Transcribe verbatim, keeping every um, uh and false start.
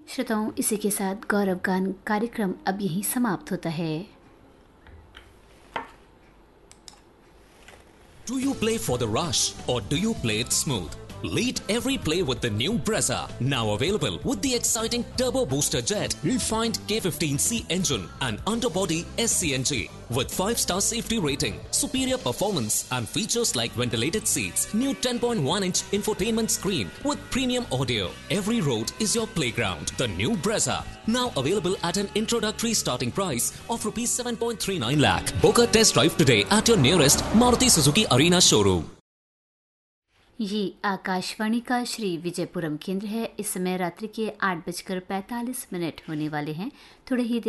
श्रोताओं, इसी के साथ गौरव गान कार्यक्रम अब यहीं समाप्त होता है। Do you play for the rush or do you play it smooth? Lead every play with the new Brezza, now available with the exciting turbo booster jet, refined K fifteen C engine and underbody S C N G with five star safety rating, superior performance and features like ventilated seats, new ten point one inch infotainment screen with premium audio. Every road is your playground. The new Brezza, now available at an introductory starting price of rupees seven point three nine lakh. Book a test drive today at your nearest Maruti Suzuki Arena showroom. ये आकाशवाणी का श्री विजयपुरम केंद्र है। इस समय रात्रि के आठ बजकर पैंतालीस मिनट होने वाले हैं। थोड़े ही